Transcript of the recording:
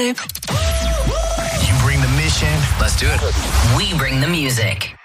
You bring the mission. Let's do it. We bring the music.